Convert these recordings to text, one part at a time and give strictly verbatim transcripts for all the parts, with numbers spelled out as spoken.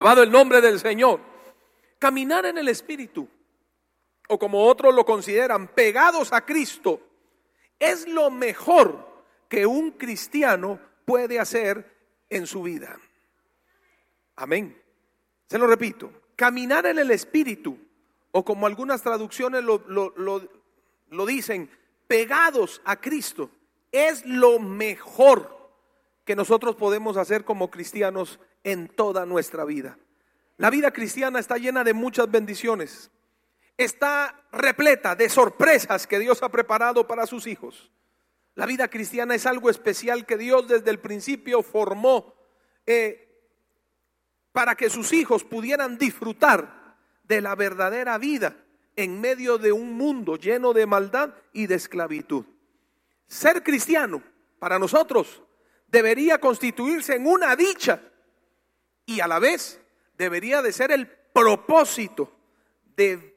Alabado el nombre del Señor. Caminar en el Espíritu, o como otros lo consideran, pegados a Cristo, es lo mejor que un cristiano puede hacer en su vida. Amén. Se lo repito, caminar en el Espíritu, o como algunas traducciones lo, lo, lo, lo dicen, pegados a Cristo, es lo mejor que nosotros podemos hacer como cristianos en toda nuestra vida. La vida cristiana está llena de muchas bendiciones, está repleta de sorpresas que Dios ha preparado para sus hijos. La vida cristiana es algo especial que Dios desde el principio formó eh, para que sus hijos pudieran disfrutar de la verdadera vida en medio de un mundo lleno de maldad y de esclavitud. Ser cristiano para nosotros debería constituirse en una dicha y a la vez debería de ser el propósito de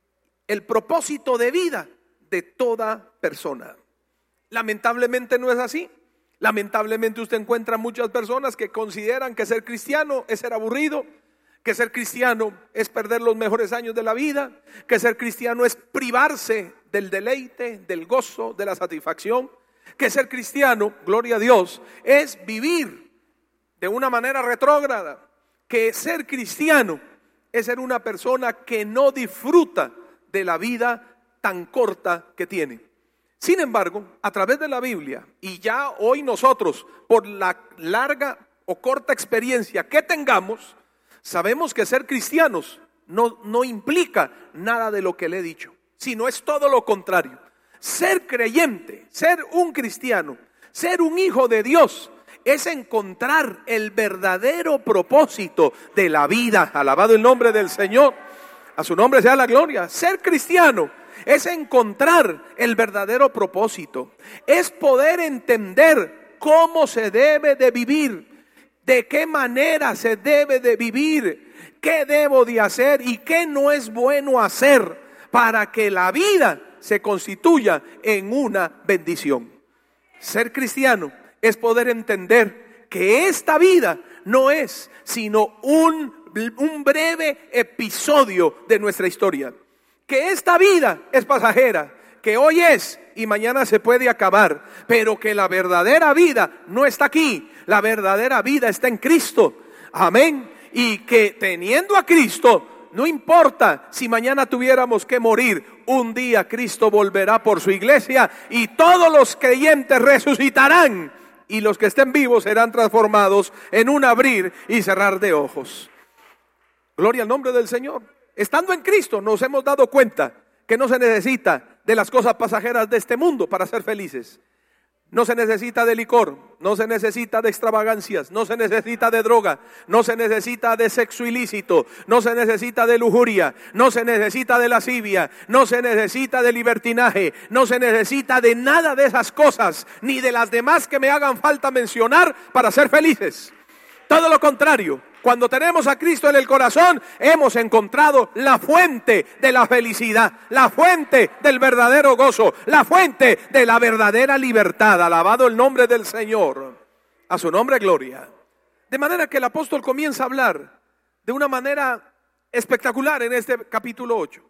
el propósito de vida de toda persona. Lamentablemente no es así. Lamentablemente usted encuentra muchas personas que consideran que ser cristiano es ser aburrido, que ser cristiano es perder los mejores años de la vida, que ser cristiano es privarse del deleite, del gozo, de la satisfacción, que ser cristiano, gloria a Dios, es vivir de una manera retrógrada, que ser cristiano es ser una persona que no disfruta de la vida tan corta que tiene. Sin embargo, a través de la Biblia, y ya hoy nosotros, por la larga o corta experiencia que tengamos, sabemos que ser cristianos no, no implica nada de lo que le he dicho, sino es todo lo contrario. Ser creyente, ser un cristiano, ser un hijo de Dios, es encontrar el verdadero propósito de la vida. Alabado el nombre del Señor, a su nombre sea la gloria. Ser cristiano es encontrar el verdadero propósito, es poder entender cómo se debe de vivir, de qué manera se debe de vivir, qué debo de hacer y qué no es bueno hacer para que la vida se constituya en una bendición. Ser cristiano es poder entender que esta vida no es sino un, un breve episodio de nuestra historia, que esta vida es pasajera, que hoy es y mañana se puede acabar, pero que la verdadera vida no está aquí, la verdadera vida está en Cristo. Amén. Y que teniendo a Cristo, no importa si mañana tuviéramos que morir, un día Cristo volverá por su iglesia y todos los creyentes resucitarán y los que estén vivos serán transformados en un abrir y cerrar de ojos. Gloria al nombre del Señor. Estando en Cristo nos hemos dado cuenta que no se necesita de las cosas pasajeras de este mundo para ser felices. No se necesita de licor, no se necesita de extravagancias, no se necesita de droga, no se necesita de sexo ilícito, no se necesita de lujuria, no se necesita de lascivia, no se necesita de libertinaje, no se necesita de nada de esas cosas, ni de las demás que me hagan falta mencionar para ser felices. Todo lo contrario. Cuando tenemos a Cristo en el corazón, hemos encontrado la fuente de la felicidad, la fuente del verdadero gozo, la fuente de la verdadera libertad. Alabado el nombre del Señor. A su nombre gloria. De manera que el apóstol comienza a hablar de una manera espectacular en este capítulo ocho.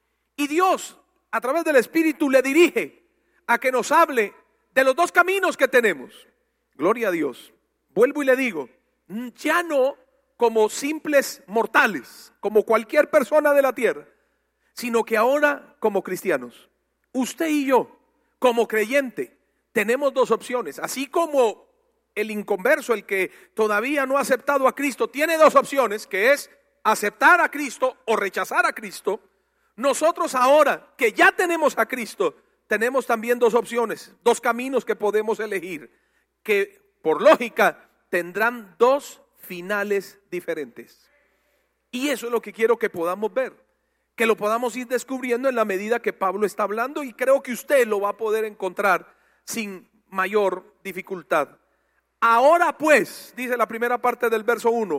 Y Dios, a través del Espíritu, le dirige a que nos hable de los dos caminos que tenemos. Gloria a Dios. Vuelvo y le digo, ya no como simples mortales, como cualquier persona de la tierra, sino que ahora como cristianos. Usted y yo, como creyente, tenemos dos opciones. Así como el inconverso, el que todavía no ha aceptado a Cristo, tiene dos opciones, que es aceptar a Cristo o rechazar a Cristo. Nosotros ahora, que ya tenemos a Cristo, tenemos también dos opciones, dos caminos que podemos elegir, que por lógica tendrán dos finales diferentes. Y eso es lo que quiero que podamos ver, que lo podamos ir descubriendo en la medida que Pablo está hablando, y creo que usted lo va a poder encontrar sin mayor dificultad. Ahora pues, dice la primera parte del verso uno,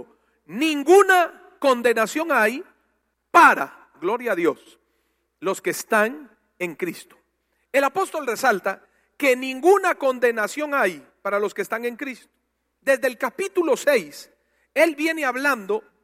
ninguna condenación hay para, gloria a Dios, los que están en Cristo. El apóstol resalta que ninguna condenación hay para los que están en Cristo. Desde el capítulo seis, él viene hablando